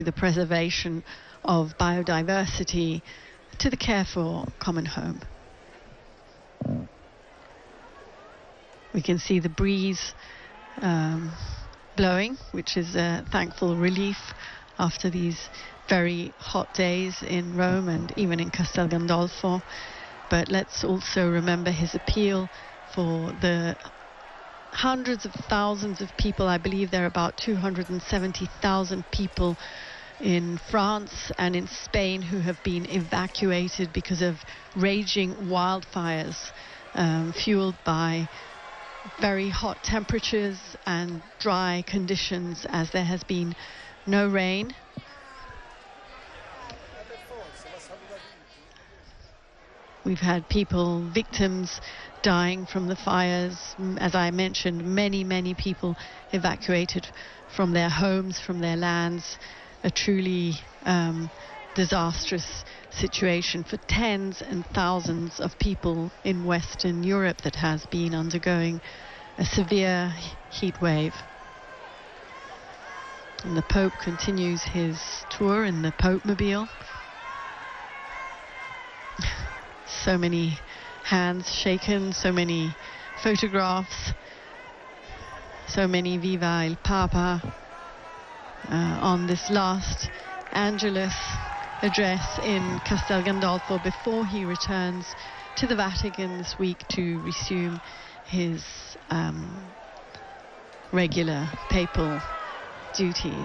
the preservation of biodiversity to the care for common home. We can see the breeze blowing, which is a thankful relief after these very hot days in Rome and even in Castel Gandolfo. But let's also remember his appeal for the hundreds of thousands of people. I believe there are about 270,000 people in France and in Spain who have been evacuated because of raging wildfires fueled by very hot temperatures and dry conditions, as there has been no rain. We've had people, victims, dying from the fires. As I mentioned, many people evacuated from their homes, from their lands. A truly disastrous situation for tens and thousands of people in Western Europe that has been undergoing a severe heat wave. And the Pope continues his tour in the Pope-mobile. So many hands shaken, so many photographs, so many Viva il Papa on this last Angelus address in Castel Gandolfo before he returns to the Vatican this week to resume his regular papal duties.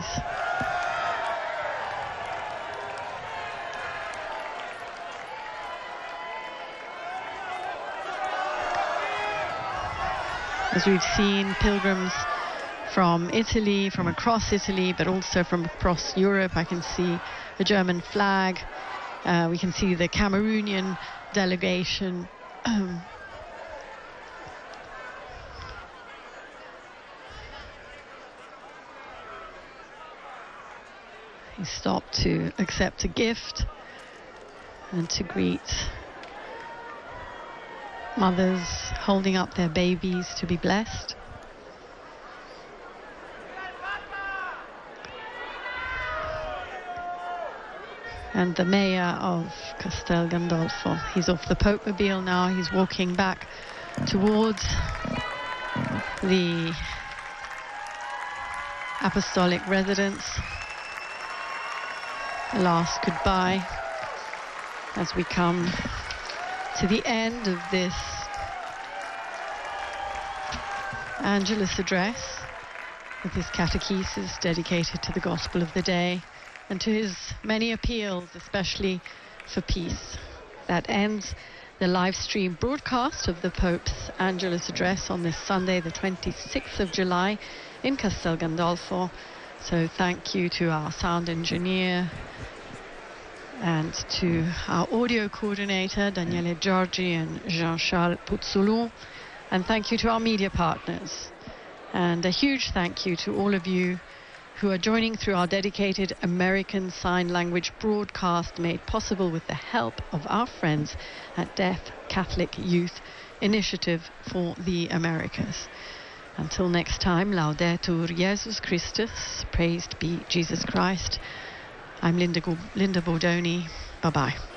As we've seen, pilgrims from Italy, from across Italy, but also from across Europe. I can see the German flag. We can see the Cameroonian delegation. He stopped to accept a gift and to greet mothers holding up their babies to be blessed. And the mayor of Castel Gandolfo, he's off the Pope-mobile now. He's walking back towards the apostolic residence. A last goodbye as we come to the end of this Angelus address with his catechesis dedicated to the gospel of the day and to his many appeals, especially for peace. That ends the live stream broadcast of the Pope's Angelus address on this Sunday, the 26th of July in Castel Gandolfo. So thank you to our sound engineer and to our audio coordinator, Daniele Giorgi and Jean-Charles Puzzolon. And thank you to our media partners. And a huge thank you to all of you who are joining through our dedicated American Sign Language broadcast, made possible with the help of our friends at Deaf Catholic Youth Initiative for the Americas. Until next time, Laudetur Jesus Christus, praised be Jesus Christ. I'm Linda Bordoni. Bye-bye.